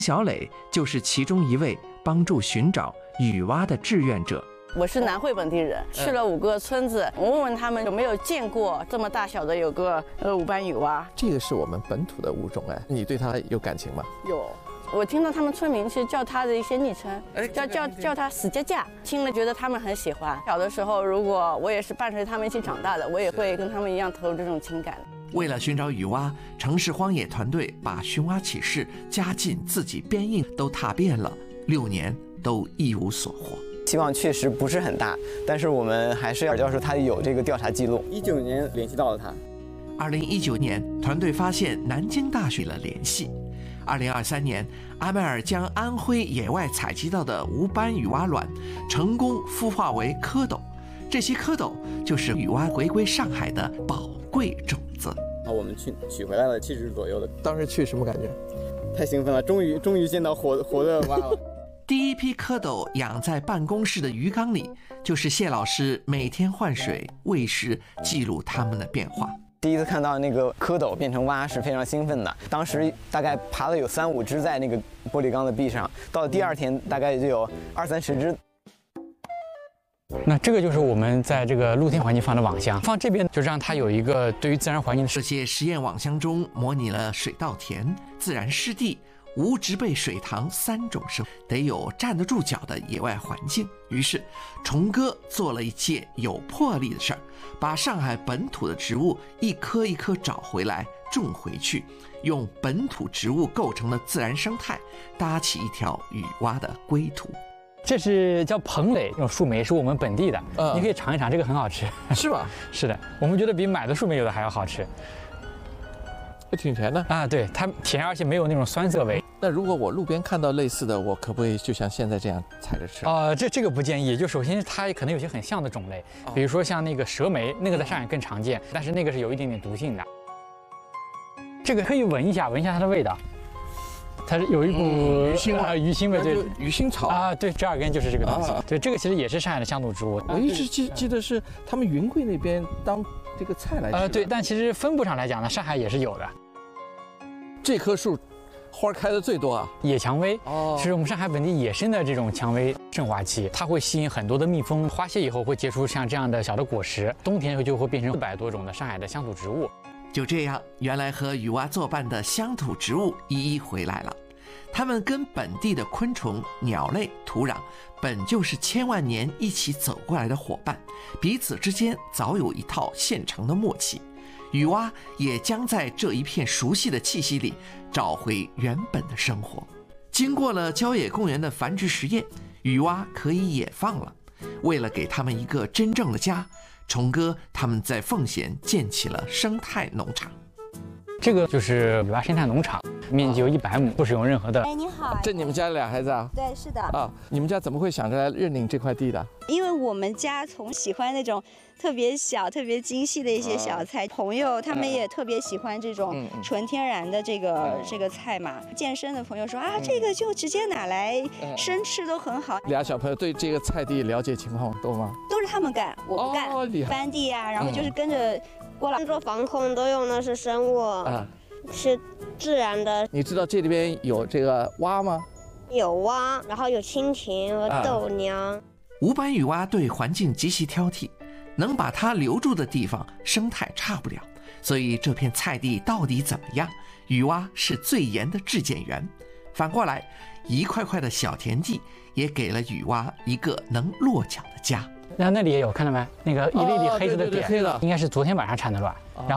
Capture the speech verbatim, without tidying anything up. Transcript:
小磊就是其中一位帮助寻找雨蛙的志愿者。 我是南汇本地人，去了五个村子，我问问他们有没有见过这么大小的有个呃五斑雨蛙。 这个是我们本土的物种哎，你对它有感情吗？ 有。我听到他们村民是叫它的一些昵称，叫叫叫它死架架，听了觉得他们很喜欢。小的时候，如果我也是伴随他们一起长大的，我也会跟他们一样投入这种情感。 为了寻找雨蛙，城市荒野团队把寻蛙启事加进自己编印都踏遍了，六年都一无所获。 希望确实不是很大，但是我们还是要要说他有这个调查记录。 一九年联系到了他。 二零一九年，团队发现南京大学的联系。二零二三年，阿麦尔将安徽野外采集到的无斑雨蛙卵成功孵化为蝌蚪，这些蝌蚪就是雨蛙回归上海的宝贵种子。 啊，我们去取回来了七只左右的， 当时去什么感觉？ 太兴奋了，终于终于见到活活的蛙了。 第一批蝌蚪养在办公室的鱼缸里，就是谢老师每天换水、喂食，记录它们的变化。 第一次看到那个蝌蚪变成蛙是非常兴奋的，当时大概爬了有三五只在那个玻璃缸的壁上，到了第二天大概就有二三十只。 那这个就是我们在这个露天环境放的网箱，放这边就让它有一个对于自然环境的。 这些实验网箱中模拟了水稻田、自然湿地、无植被水塘三种生物，得有站得住脚的野外环境。于是虫哥做了一件有魄力的事儿，把上海本土的植物一棵一棵找回来种回去，用本土植物构成的自然生态搭起一条雨蛙的归途。 这是叫蓬蕾，这种树莓是我们本地的， 嗯、 你可以尝一尝，这个很好吃。 是吧？ 是的，我们觉得比买的树莓有的还要好吃。 挺甜的啊，对，它甜，而且没有那种酸涩味。 那如果我路边看到类似的，我可不可以就像现在这样采着吃？ 啊、呃，这这个不建议。就首先它可能有些很像的种类，比如说像那个蛇莓，那个在上海更常见，但是那个是有一点点毒性的。这个可以闻一下，闻一下它的味道，它是有一股、 嗯、鱼腥味， 呃、鱼腥味，对， 鱼腥草啊，对，折耳根就是这个东西。啊、对，这个其实也是上海的乡土植物。 我一直记记得是他们云贵那边当这个菜来吃。 呃，对，但其实分布上来讲呢，上海也是有的。 这棵树花开的最多啊， 野蔷薇哦， 是我们上海本地野生的这种蔷薇盛花期，它会吸引很多的蜜蜂，花谢以后会结出像这样的小的果实，冬天就会变成四百多种的上海的乡土植物。 就这样，原来和雨蛙作伴的乡土植物一一回来了。它们跟本地的昆虫、鸟类、土壤本就是千万年一起走过来的伙伴，彼此之间早有一套现成的默契。雨蛙也将在这一片熟悉的气息里找回原本的生活。经过了郊野公园的繁殖实验，雨蛙可以野放了。为了给他们一个真正的家，虫哥他们在奉贤建起了生态农场。 这个就是雨蛙生态农场，面积有一百亩，不使用任何的。 哎，你好， 这你们家俩孩子啊？ 对，是的。 啊，你们家怎么会想着来认领这块地的？ 因为我们家从喜欢那种特别小、特别精细的一些小菜，啊、朋友他们也特别喜欢这种纯天然的这个、嗯、这个菜嘛。健身的朋友说啊，嗯、这个就直接拿来生吃都很好。 俩小朋友对这个菜地了解情况多吗？ 都是他们干，我不干。 哦， 翻地啊，然后就是跟着过来。 做防控都用的是生物。啊。是自然的。 你知道这里边有这个蛙吗？ 有蛙，然后有蜻蜓和豆娘。啊、 无斑雨蛙对环境极其挑剔，能把它留住的地方生态差不了，所以这片菜地到底怎么样，雨蛙是最严的质检员。反过来，一块块的小田地也给了雨蛙一个能落脚的家。 那那里也有，看到没？那个一粒粒黑色的点， 哦、对对对黑的应该是昨天晚上产的卵。然后